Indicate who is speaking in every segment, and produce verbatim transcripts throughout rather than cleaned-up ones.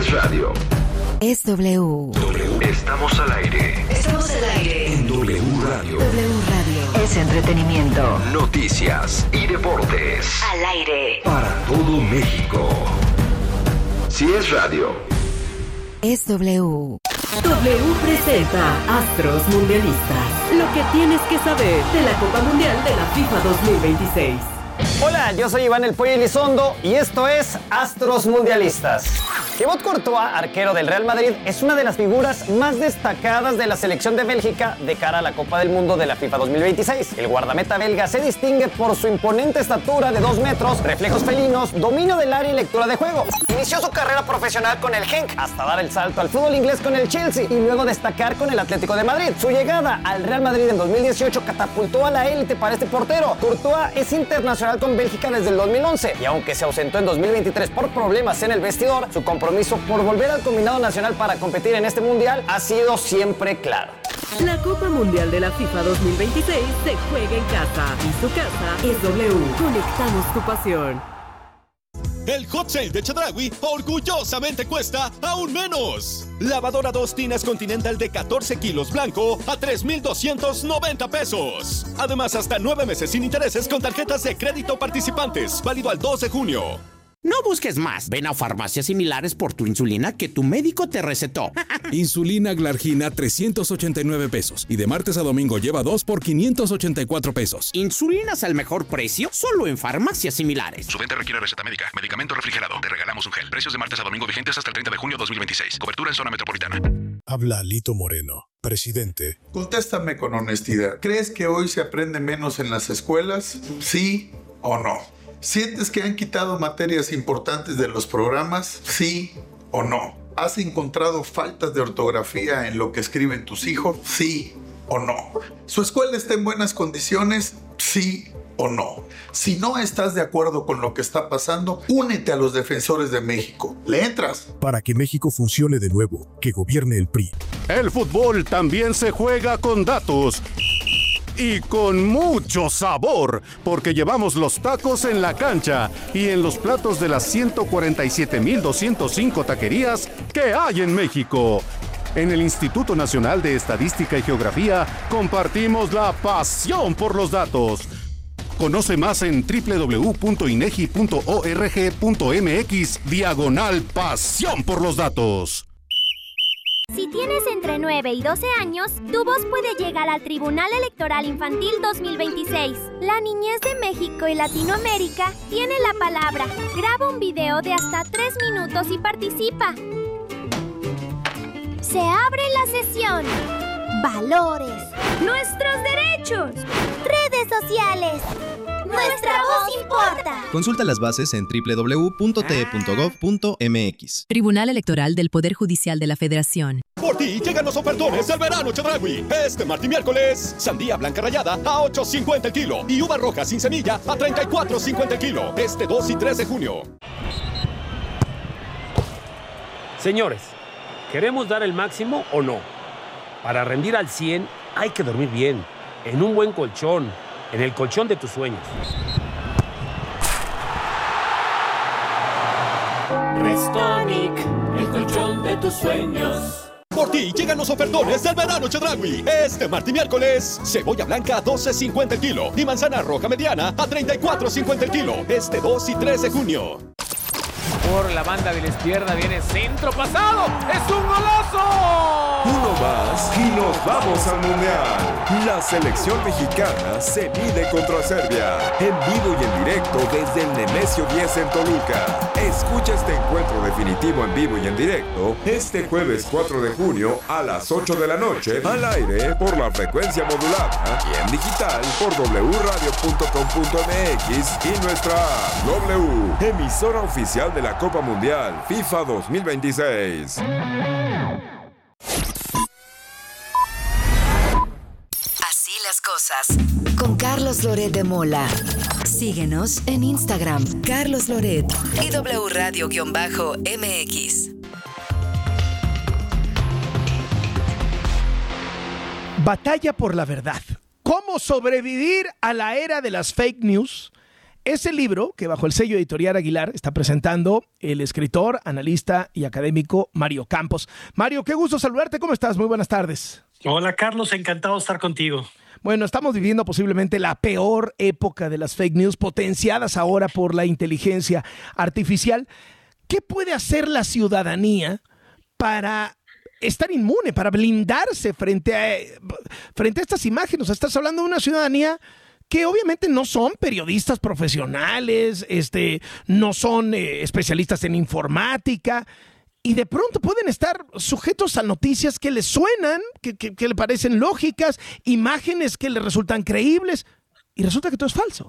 Speaker 1: es radio.
Speaker 2: Es W.
Speaker 1: W. Estamos al aire.
Speaker 2: Estamos al aire.
Speaker 1: En W Radio.
Speaker 2: W Radio. Es entretenimiento.
Speaker 1: Noticias y deportes.
Speaker 2: Al aire.
Speaker 1: Para todo México. Si es radio.
Speaker 2: Es W.
Speaker 3: W presenta Astros Mundialistas. Lo que tienes que saber de la Copa Mundial de la FIFA dos mil veintiséis.
Speaker 4: Hola, yo soy Iván El Pollo Elizondo y esto es Astros Mundialistas. Thibaut Courtois, arquero del Real Madrid, es una de las figuras más destacadas de la selección de Bélgica de cara a la Copa del Mundo de la FIFA dos mil veintiséis. El guardameta belga se distingue por su imponente estatura de dos metros, reflejos felinos, dominio del área y lectura de juego. Inició su carrera profesional con el Genk hasta dar el salto al fútbol inglés con el Chelsea y luego destacar con el Atlético de Madrid. Su llegada al Real Madrid en dos mil dieciocho catapultó a la élite para este portero. Courtois es internacional con Bélgica desde el dos mil once y aunque se ausentó en dos mil veintitrés por problemas en el vestidor, su compromiso por volver al combinado nacional para competir en este mundial ha sido siempre claro.
Speaker 3: La Copa Mundial de la FIFA dos mil veintiséis se juega en casa y su casa es W. Conectamos tu pasión.
Speaker 5: El hot sale de Chedraui orgullosamente cuesta aún menos. Lavadora dos tinas Continental de catorce kilos blanco a tres mil doscientos noventa pesos. Además, hasta nueve meses sin intereses con tarjetas de crédito participantes. Válido al dos de junio.
Speaker 6: No busques más. Ven a farmacias similares por tu insulina que tu médico te recetó.
Speaker 7: Insulina Glargina trescientos ochenta y nueve pesos. Y de martes a domingo lleva dos por quinientos ochenta y cuatro pesos.
Speaker 6: Insulinas al mejor precio solo en farmacias similares.
Speaker 8: Su venta requiere receta médica. Medicamento refrigerado. Te regalamos un gel. Precios de martes a domingo vigentes hasta el treinta de junio de dos mil veintiséis. Cobertura en zona metropolitana.
Speaker 9: Habla Alito Moreno, presidente.
Speaker 10: Contéstame con honestidad. ¿Crees que hoy se aprende menos en las escuelas? ¿Sí o no? ¿Sientes que han quitado materias importantes de los programas? ¿Sí o no? ¿Has encontrado faltas de ortografía en lo que escriben tus hijos? ¿Sí o no? ¿Su escuela está en buenas condiciones? ¿Sí o no? Si no estás de acuerdo con lo que está pasando, únete a los defensores de México. ¿Le entras?
Speaker 9: Para que México funcione de nuevo, que gobierne el P R I.
Speaker 11: El fútbol también se juega con datos. Y con mucho sabor, porque llevamos los tacos en la cancha y en los platos de las ciento cuarenta y siete mil doscientos cinco taquerías que hay en México. En el Instituto Nacional de Estadística y Geografía compartimos la pasión por los datos. Conoce más en doble u doble u doble u punto inegi punto org punto mx diagonal pasión por los datos.
Speaker 12: Si tienes entre nueve y doce años, tu voz puede llegar al Tribunal Electoral Infantil dos mil veintiséis. La niñez de México y Latinoamérica tiene la palabra. Graba un video de hasta tres minutos y participa. Se abre la sesión. Valores. Nuestros derechos. Redes sociales. Nuestra voz importa.
Speaker 13: Consulta las bases en doble u doble u doble u punto t e punto gov punto m x.
Speaker 14: Tribunal Electoral del Poder Judicial de la Federación.
Speaker 5: Por ti llegan los ofertones del verano Chedraui. Este martes y miércoles, sandía blanca rallada a ocho cincuenta el kilo y uva roja sin semilla a treinta y cuatro cincuenta el kilo. Este dos y tres de junio.
Speaker 15: Señores, ¿queremos dar el máximo o no? Para rendir al cien hay que dormir bien, en un buen colchón, en el colchón de tus sueños.
Speaker 16: Restonic, el colchón de tus sueños.
Speaker 5: Por ti llegan los ofertones del verano Chedraui. Este martes y miércoles, cebolla blanca a doce cincuenta el kilo y manzana roja mediana a treinta y cuatro cincuenta el kilo. Este dos y tres de junio.
Speaker 17: Por la banda de la izquierda viene centro pasado. ¡Es un golazo!
Speaker 18: Uno más y nos vamos al Mundial. La selección mexicana se mide contra Serbia. En vivo y en directo desde el Nemesio diez en Toluca. Escucha este encuentro definitivo en vivo y en directo este jueves cuatro de junio a las ocho de la noche al aire por la frecuencia modulada y en digital por doble u radio punto com punto m x y nuestra W, emisora oficial de la Copa Mundial FIFA dos mil veintiséis.
Speaker 2: Así las cosas. Con Carlos Loret de Mola. Síguenos en Instagram, Carlos Loret y W Radio-M X.
Speaker 19: Batalla por la verdad. ¿Cómo sobrevivir a la era de las fake news ese libro que bajo el sello editorial Aguilar está presentando el escritor, analista y académico Mario Campos. Mario, qué gusto saludarte. ¿Cómo estás? Muy buenas tardes.
Speaker 20: Hola, Carlos. Encantado de estar contigo.
Speaker 19: Bueno, estamos viviendo posiblemente la peor época de las fake news, potenciadas ahora por la inteligencia artificial. ¿Qué puede hacer la ciudadanía para estar inmune, para blindarse frente a, frente a estas imágenes? Estás hablando de una ciudadanía que obviamente no son periodistas profesionales, este, no son eh, especialistas en informática, y de pronto pueden estar sujetos a noticias que les suenan, que, que, que le parecen lógicas, imágenes que les resultan creíbles, y resulta que todo es falso.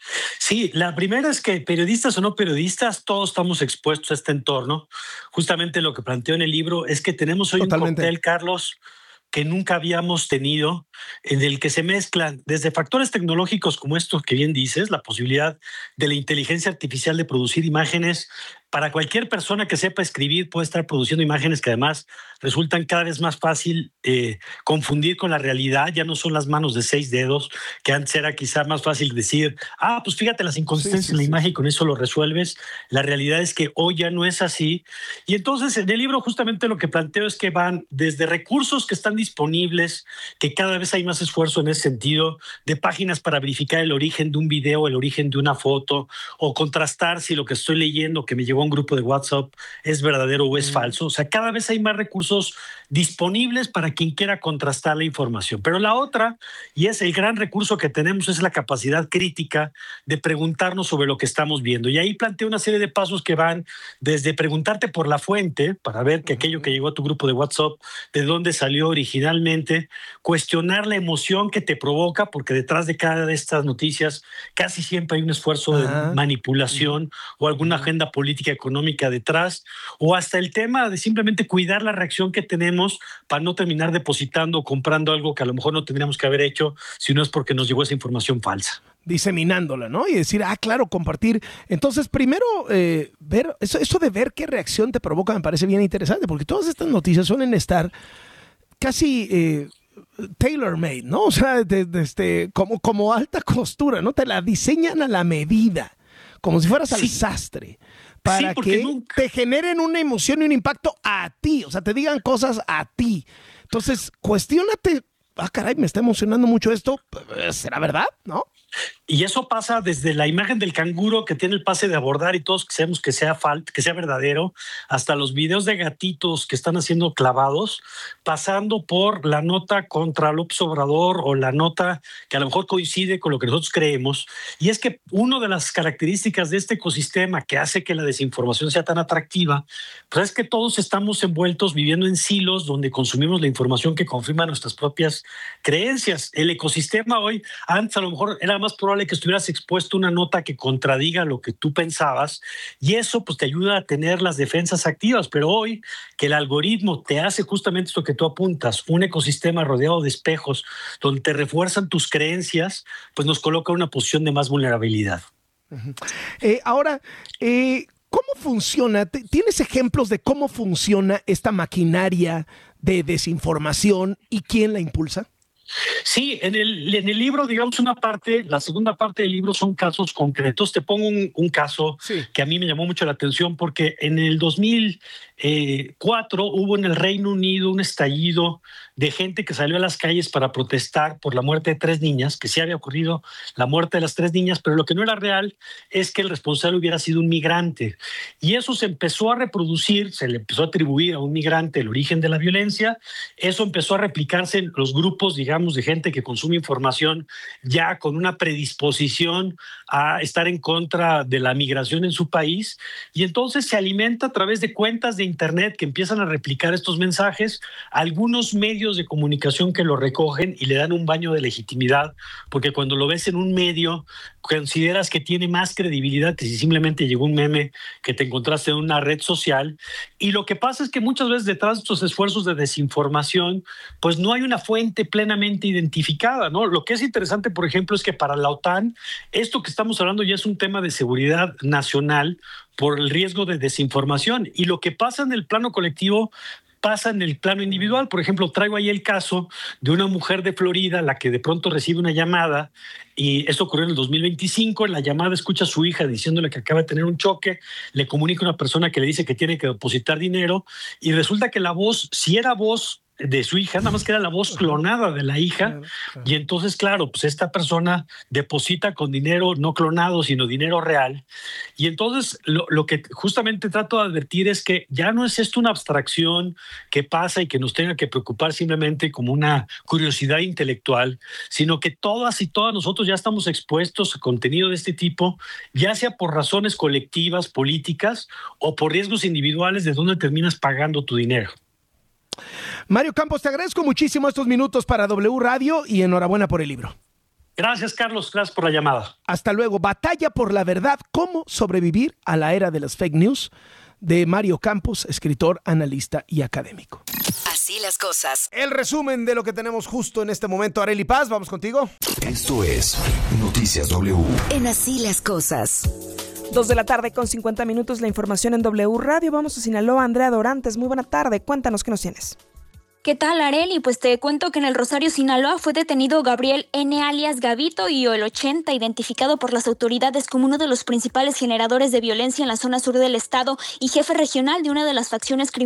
Speaker 20: Sí, la primera es que periodistas o no periodistas, todos estamos expuestos a este entorno. Justamente lo que planteo en el libro es que tenemos hoy Totalmente. un cóctel, Carlos, que nunca habíamos tenido, en el que se mezclan desde factores tecnológicos como estos que bien dices, la posibilidad de la inteligencia artificial de producir imágenes. Para cualquier persona que sepa escribir puede estar produciendo imágenes que además resultan cada vez más fácil eh, confundir con la realidad. Ya no son las manos de seis dedos, que antes era quizá más fácil decir, ah, pues fíjate las inconsistencias sí, sí, en la sí. imagen y con eso lo resuelves. La realidad es que hoy ya no es así. Y entonces en el libro justamente lo que planteo es que van desde recursos que están disponibles, que cada vez hay más esfuerzo en ese sentido, de páginas para verificar el origen de un video, el origen de una foto, o contrastar si lo que estoy leyendo, que me llegó un grupo de WhatsApp, es verdadero o es mm. falso. O sea, cada vez hay más recursos disponibles para quien quiera contrastar la información. Pero la otra, y es el gran recurso que tenemos, es la capacidad crítica de preguntarnos sobre lo que estamos viendo. Y ahí planteo una serie de pasos que van desde preguntarte por la fuente, para ver que aquello que llegó a tu grupo de WhatsApp, de dónde salió originalmente, cuestionar la emoción que te provoca, porque detrás de cada de estas noticias casi siempre hay un esfuerzo Ajá. de manipulación o alguna agenda política económica detrás, o hasta el tema de simplemente cuidar la reacción que tenemos para no terminar depositando o comprando algo que a lo mejor no tendríamos que haber hecho si no es porque nos llegó esa información falsa.
Speaker 19: Diseminándola, ¿no? Y decir, ah, claro, compartir. Entonces, primero, eh, ver eso, eso de ver qué reacción te provoca me parece bien interesante, porque todas estas noticias suelen estar casi eh, tailor-made, ¿no? O sea, de, de este, como, como alta costura, ¿no? Te la diseñan a la medida, como si fueras sí. al sastre. Para sí, que nunca... te generen una emoción y un impacto a ti, o sea, te digan cosas a ti. Entonces, cuestiónate, ah, caray, me está emocionando mucho esto, ¿será verdad? ¿No?
Speaker 20: Y eso pasa desde la imagen del canguro que tiene el pase de abordar y todos queremos que sea falt, que sea verdadero, hasta los videos de gatitos que están haciendo clavados, pasando por la nota contra López Obrador o la nota que a lo mejor coincide con lo que nosotros creemos. Y es que una de las características de este ecosistema que hace que la desinformación sea tan atractiva, pues es que todos estamos envueltos viviendo en silos donde consumimos la información que confirma nuestras propias creencias. El ecosistema hoy, antes a lo mejor era más probable que estuvieras expuesto a una nota que contradiga lo que tú pensabas, y eso pues te ayuda a tener las defensas activas. Pero hoy que el algoritmo te hace justamente esto que tú apuntas, un ecosistema rodeado de espejos donde te refuerzan tus creencias, pues nos coloca en una posición de más vulnerabilidad.
Speaker 19: Uh-huh. Eh, ahora, eh, ¿cómo funciona? ¿Tienes ejemplos de cómo funciona esta maquinaria de desinformación y quién la impulsa?
Speaker 20: Sí, en el, en el libro, digamos, una parte, la segunda parte del libro son casos concretos. Te pongo un, un caso sí. que a mí me llamó mucho la atención porque en el dos mil cuatro hubo en el Reino Unido un estallido de gente que salió a las calles para protestar por la muerte de tres niñas, que sí había ocurrido la muerte de las tres niñas, pero lo que no era real es que el responsable hubiera sido un migrante. Y eso se empezó a reproducir, se le empezó a atribuir a un migrante el origen de la violencia. Eso empezó a replicarse en los grupos, digamos, de gente que consume información ya con una predisposición a estar en contra de la migración en su país. Y entonces se alimenta a través de cuentas de internet que empiezan a replicar estos mensajes, algunos medios de comunicación que lo recogen y le dan un baño de legitimidad, porque cuando lo ves en un medio consideras que tiene más credibilidad que si simplemente llegó un meme que te encontraste en una red social. Y lo que pasa es que muchas veces detrás de estos esfuerzos de desinformación, pues no hay una fuente plenamente identificada, ¿no? Lo que es interesante, por ejemplo, es que para la OTAN, esto que estamos hablando ya es un tema de seguridad nacional por el riesgo de desinformación. Y lo que pasa en el plano colectivo pasa en el plano individual. Por ejemplo, traigo ahí el caso de una mujer de Florida, la que de pronto recibe una llamada, y esto ocurrió en el dos mil veinticinco. En la llamada escucha a su hija diciéndole que acaba de tener un choque, le comunica a una persona que le dice que tiene que depositar dinero, y resulta que la voz, si era voz de su hija, nada más que era la voz clonada de la hija, y entonces, claro, pues esta persona deposita con dinero no clonado, sino dinero real, y entonces lo, lo que justamente trato de advertir es que ya no es esto una abstracción que pasa y que nos tenga que preocupar simplemente como una curiosidad intelectual, sino que todas y todas nosotros ya estamos expuestos a contenido de este tipo, ya sea por razones colectivas, políticas, o por riesgos individuales de dónde terminas pagando tu dinero.
Speaker 19: Mario Campos, te agradezco muchísimo estos minutos para W Radio y enhorabuena por el libro.
Speaker 20: Gracias, Carlos. Gracias por la llamada.
Speaker 19: Hasta luego. Batalla por la verdad, cómo sobrevivir a la era de las fake news, de Mario Campos, escritor, analista y académico.
Speaker 2: Así las cosas.
Speaker 19: El resumen de lo que tenemos justo en este momento. Arely Paz, vamos contigo.
Speaker 1: Esto es Noticias W.
Speaker 2: En Así las cosas.
Speaker 21: Dos de la tarde con cincuenta minutos, la información en W Radio. Vamos a Sinaloa. Andrea Dorantes, muy buena tarde. Cuéntanos qué nos tienes.
Speaker 22: ¿Qué tal, Arely? Pues te cuento que en el Rosario, Sinaloa, fue detenido Gabriel N. alias Gabito y el ochenta, identificado por las autoridades como uno de los principales generadores de violencia en la zona sur del estado y jefe regional de una de las facciones criminales